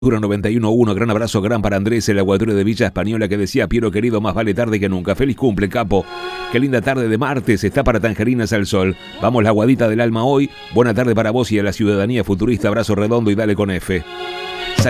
91.1, gran abrazo, gran para Andrés, el aguadero de Villa Española, que decía: Piero querido, más vale tarde que nunca. Feliz cumple, capo. Qué linda tarde de martes, está para tangerinas al sol. Vamos, la aguadita del alma hoy. Buena tarde para vos y a la ciudadanía futurista. Abrazo redondo y dale con F.